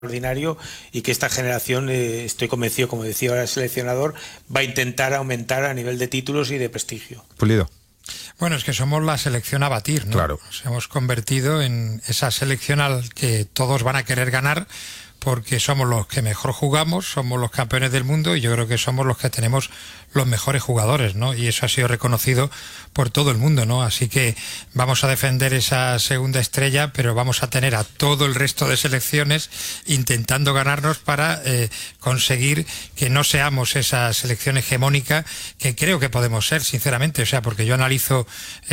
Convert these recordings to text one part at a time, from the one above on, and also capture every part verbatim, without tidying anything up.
extraordinario y que esta generación, eh, estoy convencido, como decía ahora el seleccionador, va a intentar aumentar a nivel de títulos y de prestigio. Pulido. Bueno, es que somos la selección a batir, ¿no? Claro. Nos hemos convertido en esa selección al que todos van a querer ganar, porque somos los que mejor jugamos, somos los campeones del mundo y yo creo que somos los que tenemos los mejores jugadores, ¿no? Y eso ha sido reconocido por todo el mundo, ¿no? Así que vamos a defender esa segunda estrella, pero vamos a tener a todo el resto de selecciones intentando ganarnos para eh, conseguir que no seamos esa selección hegemónica que creo que podemos ser, sinceramente. O sea, porque yo analizo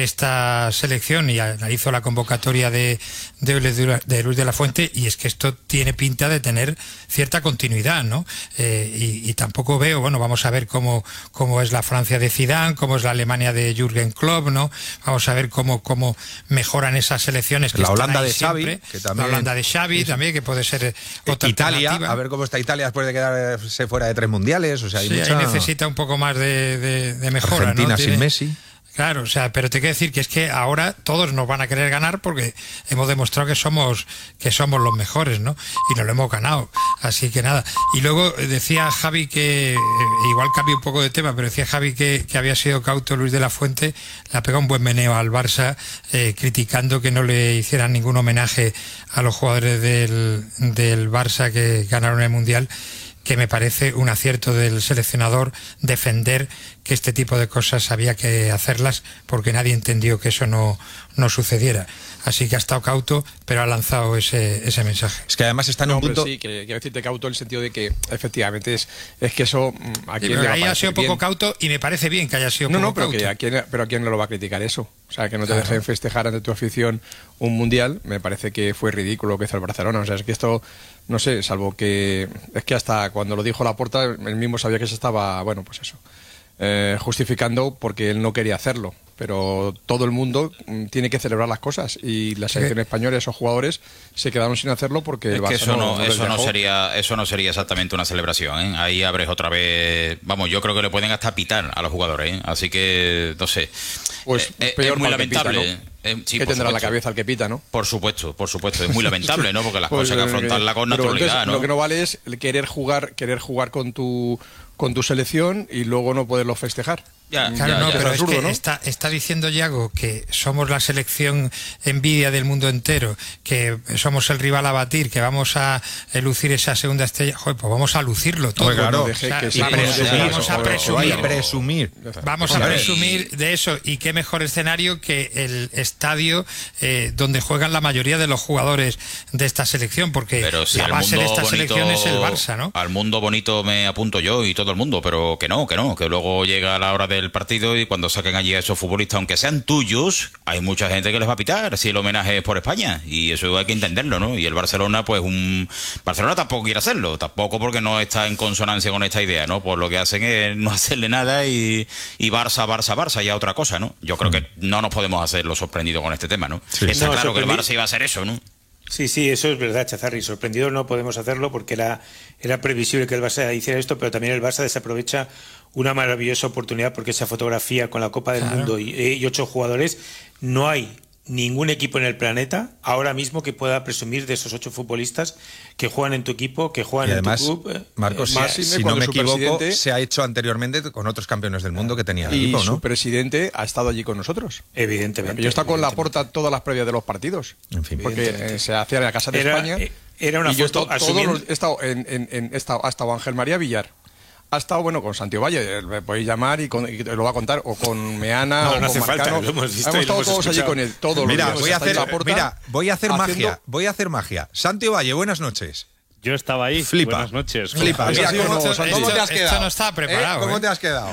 esta selección y analizo la convocatoria de, de, de Luis de la Fuente y es que esto tiene pinta de tener cierta continuidad, ¿no? Eh, y, y tampoco veo, bueno, vamos a ver cómo, cómo es la Francia de Zidane, cómo es la Alemania de Jürgen Klopp, ¿no? Vamos a ver cómo, cómo mejoran esas selecciones que la están Holanda ahí de Xavi, siempre. que también, la Holanda de Xavi sí, también, que puede ser otra Italia, alternativa. a ver cómo está Italia después de quedarse fuera de tres mundiales, o sea, hay sí, mucha... ahí necesita un poco más de, de, de mejora, Argentina, ¿no? sin Tiene... Messi. Claro, o sea, pero te quiero decir que es que ahora todos nos van a querer ganar porque hemos demostrado que somos que somos los mejores, ¿no? Y nos lo hemos ganado. Así que nada. Y luego decía Javi que, eh, igual cambia un poco de tema, pero decía Javi que, que había sido cauto Luis de la Fuente, le ha pegado un buen meneo al Barça, eh, criticando que no le hicieran ningún homenaje a los jugadores del, del Barça que ganaron el Mundial, que me parece un acierto del seleccionador defender que este tipo de cosas había que hacerlas porque nadie entendió que eso no, no sucediera. Así que ha estado cauto, pero ha lanzado ese, ese mensaje. Es que además está en no, un punto... Sí, que quiero decirte cauto en el sentido de que efectivamente es, es que eso... ¿A quién pero le va ahí a ha sido bien? poco cauto y me parece bien que haya sido no, poco no, pero cauto. Que a quién, pero a quién no lo va a criticar eso. O sea, que no te Claro. dejen festejar ante tu afición un mundial, me parece que fue ridículo lo que hizo el Barcelona. O sea, es que esto, no sé, salvo que... Es que hasta cuando lo dijo Laporta, él mismo sabía que se estaba, bueno, pues eso, eh, justificando porque él no quería hacerlo. Pero todo el mundo tiene que celebrar las cosas y la selección española, esos jugadores se quedaron sin hacerlo porque el es que Barça eso no, no, no eso no dejó. sería eso no sería exactamente una celebración, ¿eh? Ahí abres otra vez, vamos, yo creo que le pueden hasta pitar a los jugadores, ¿eh? Así que no sé, Pues eh, peor es muy para el que lamentable, pita, ¿no? eh, sí, que por tendrá supuesto. la cabeza el que pita, ¿no? Por supuesto, por supuesto, es muy lamentable, ¿no? Porque las Pues, cosas hay que afrontarlas con pero naturalidad, entonces, ¿no? Lo que no vale es el querer jugar, querer jugar con tu con tu selección y luego no poderlo festejar. Ya, Claro, ya, no, ya. pero Es es, absurdo, que ¿no? está, está diciendo Yago que somos la selección envidia del mundo entero, que somos el rival a batir, que vamos a lucir esa segunda estrella. Joder, pues vamos a lucirlo todo. Pues claro, O sea, que y sí, presumir, ya, vamos ya, a ya, presumir. ya, presumir. Vamos Hombre, a presumir de eso. Y qué mejor escenario que el estadio eh, donde juegan la mayoría de los jugadores de esta selección, porque Pero si la al base de mundo esta bonito, selección es el Barça, ¿no? Al mundo bonito me apunto yo y todo el mundo, pero que no, que no, que luego llega la hora del partido y cuando saquen allí a esos futbolistas, aunque sean tuyos, hay mucha gente que les va a pitar si el homenaje es por España, y eso hay que entenderlo, ¿no? Y el Barcelona, pues un... Barcelona tampoco quiere hacerlo, tampoco porque no está en consonancia con esta idea, ¿no? Pues lo que hacen es no hacerle nada y, y Barça, Barça, Barça, ya otra cosa, ¿no? Yo creo que no nos podemos hacer los sorprendidos con este tema, ¿no? Sí. Está No, claro que el sorprendi- Barça iba a hacer eso, ¿no? Sí, sí, eso es verdad, Chazarri. Sorprendidos no podemos hacerlo porque era, era previsible que el Barça hiciera esto, pero también el Barça desaprovecha una maravillosa oportunidad porque esa fotografía con la Copa del Claro. Mundo y, y ocho jugadores, no hay ningún equipo en el planeta ahora mismo que pueda presumir de esos ocho futbolistas que juegan en tu equipo, que juegan Y además, en tu club. Marcos, Eh, si- más si, si no cuando me su equivoco, presidente- se ha hecho anteriormente con otros campeones del mundo que tenía el Y equipo, su ¿no? presidente ha estado allí con nosotros. Evidentemente. Yo he estado con la evidentemente. porta todas las previas de los partidos. En fin. Porque eh, se hacía en la Casa de Era- España. eh, era una y yo he foto estado, todos asumiendo- los- he estado en, en- en- he estado- ha estado Ángel María Villar. Ha estado, bueno, con Santiago Valle, me podéis llamar y, con- y lo va a contar, o con Meana, No, o no con hace falta, Marcano. lo hemos visto y lo estado hemos todos allí escuchado. con él, todos los Mira, días. voy a Hasta en hacer, la puerta, mira, voy a hacer haciendo- magia, voy a hacer magia. Santi Valle, buenas noches. Yo estaba ahí. Flipa. Buenas noches. Flipa. Eso Mira, sí, ¿cómo, no, cómo Santi. te has Esto- esto quedado? no está preparado, ¿Eh? ¿Cómo ¿eh? te has quedado?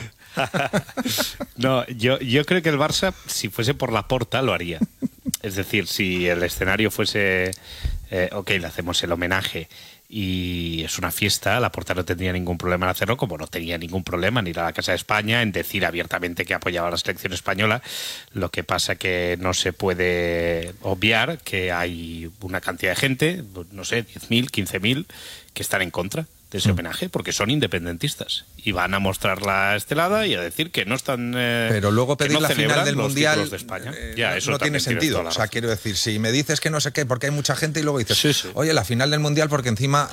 No, yo, yo creo que el Barça, si fuese por la porta, lo haría. Es decir, si el escenario fuese, eh, ok, le hacemos el homenaje y es una fiesta, la porta no tendría ningún problema en hacerlo, como no tenía ningún problema en ir a la Casa de España, en decir abiertamente que apoyaba a la selección española. Lo que pasa que no se puede obviar que hay una cantidad de gente, no sé, diez mil, quince mil, que están en contra. de ese homenaje, porque son independentistas y van a mostrar la estelada y a decir que no están eh, pero luego pedir no la final del los mundial de España. eh, ya, no, eso no tiene sentido. O sea, quiero decir, si me dices que no sé qué, porque hay mucha gente y luego dices, sí, sí. oye, la final del mundial porque encima